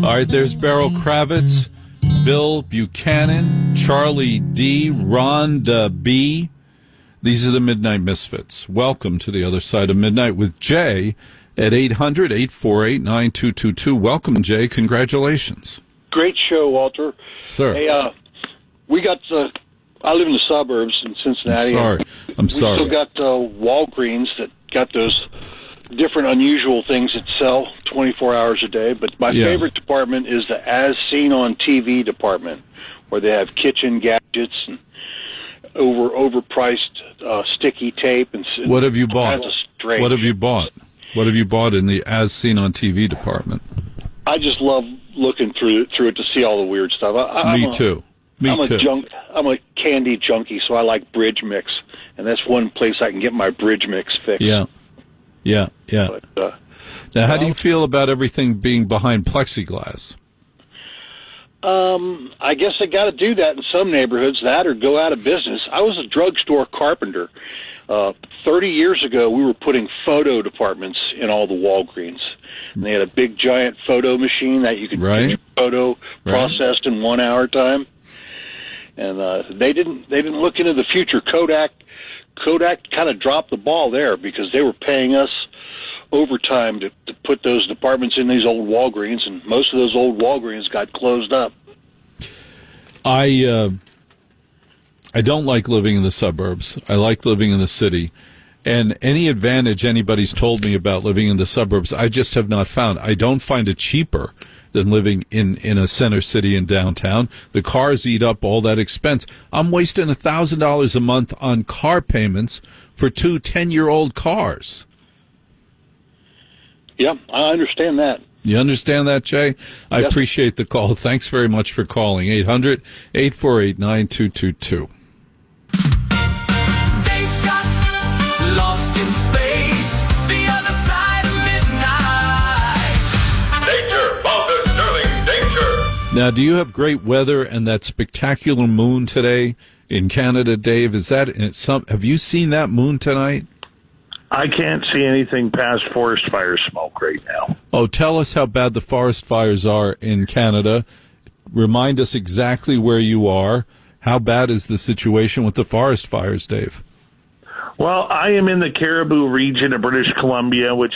All right, there's Beryl Kravitz, Bill Buchanan, Charlie D., Rhonda B. These are the Midnight Misfits. Welcome to the other side of midnight with Jay at 800-848-9222. Welcome, Jay. Congratulations. Great show, Walter. Sir. Hey, we got, I live in the suburbs in Cincinnati. I'm sorry. We still got Walgreens that got those different unusual things that sell 24 hours a day. But my favorite department is the As Seen on TV department, where they have kitchen gadgets and overpriced sticky tape. And what have you bought? What have you bought? What have you bought in the As Seen on TV department? I just love looking through it to see all the weird stuff. Me too. I'm a candy junkie, so I like Bridge Mix, and that's one place I can get my Bridge Mix fix. Yeah. But, now, how do you feel about everything being behind plexiglass? I guess they got to do that in some neighborhoods, that or go out of business. I was a drugstore carpenter. 30 years ago, we were putting photo departments in all the Walgreens. And they had a big, giant photo machine that you could get your photo processed in 1 hour time. And they didn't look into the future. Kodak kind of dropped the ball there because they were paying us overtime to put those departments in these old Walgreens, and most of those old Walgreens got closed up. I don't like living in the suburbs. I like living in the city. And any advantage anybody's told me about living in the suburbs, I just have not found. I don't find it cheaper than living in a center city in downtown. The cars eat up all that expense. I'm wasting $1,000 a month on car payments for 2 10-year-old cars. Yeah, I understand that. You understand that, Jay? I appreciate the call. Thanks very much for calling. 800-848-9222. Dave Scott, Lost in Space, the other side of midnight. Danger, Walter Sterling, danger. Now, do you have great weather and that spectacular moon today in Canada, Dave? Have you seen that moon tonight? I can't see anything past forest fire smoke right now. Oh, tell us how bad the forest fires are in Canada. Remind us exactly where you are. How bad is the situation with the forest fires, Dave? Well, I am in the Caribou region of British Columbia, which